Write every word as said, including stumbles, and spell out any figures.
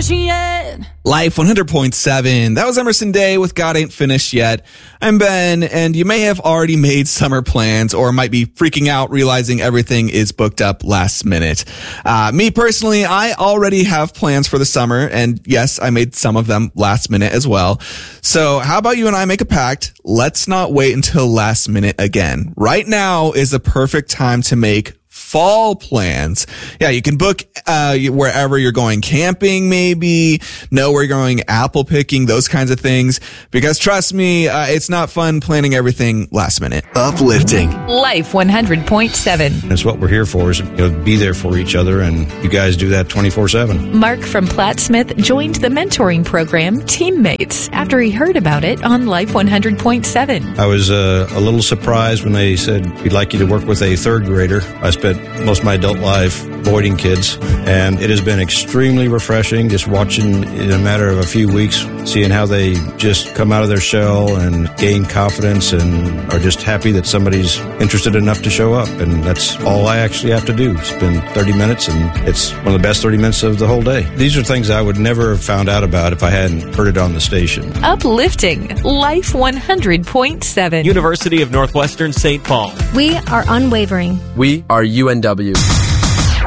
finished yet. Life one hundred point seven. That was Emerson Day with God Ain't Finished Yet. I'm Ben, and you may have already made summer plans or might be freaking out realizing everything is booked up last minute. Uh, me personally, I already have plans for the summer, and yes, I made some of them last minute as well. So how about you and I make a pact? Let's not wait until last minute again. Right now is the perfect time to make fall plans. Yeah, you can book uh wherever you're going camping, maybe know where you're going apple picking, those kinds of things. Because trust me, uh, it's not fun planning everything last minute. Uplifting. Life one hundred point seven. That's what we're here for, is, you know, be there for each other, and you guys do that twenty-four seven. Mark from Platt Smith joined the mentoring program Teammates after he heard about it on Life one hundred point seven. I was uh, a little surprised when they said, we'd like you to work with a third grader. I spent most of my adult life avoiding kids, and it has been extremely refreshing just watching in a matter of a few weeks, seeing how they just come out of their shell and gain confidence and are just happy that somebody's interested enough to show up. And that's all I actually have to do. Spend thirty minutes, and it's one of the best thirty minutes of the whole day. These are things I would never have found out about if I hadn't heard it on the station. Uplifting. Life one hundred point seven. University of Northwestern Saint Paul. We are unwavering. We are U N W.